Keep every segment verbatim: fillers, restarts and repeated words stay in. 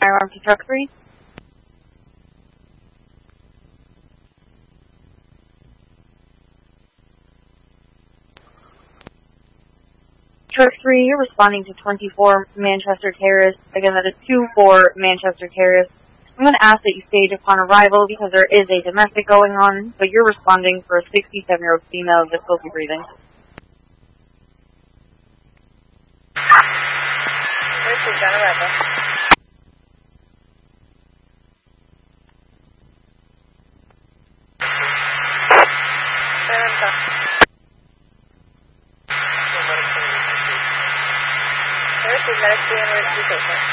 Firearm to truck three. Truck three, you're responding to twenty-four Manchester Terrace. Again, that is two four Manchester Terrace. I'm going to ask that you stage upon arrival because there is a domestic going on, but you're responding for a sixty-seven-year-old female with difficulty breathing. This is on arrival. This is medically and emergency patient.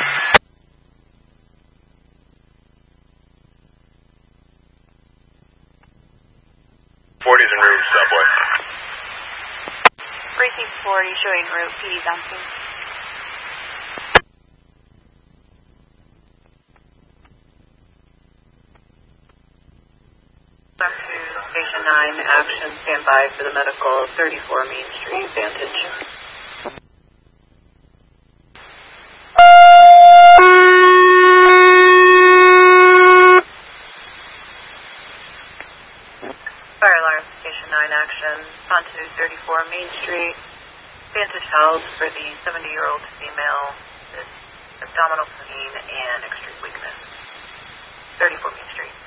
forty's en route, subway. Precinct forty showing route, P D's on scene. Up to Station nine, action, stand by for the medical, thirty-four Main Street, Vantage. Fire alarm, Station nine action, onto thirty-four Main Street, Vantage held for the seventy-year-old female with abdominal pain and extreme weakness. thirty-four Main Street.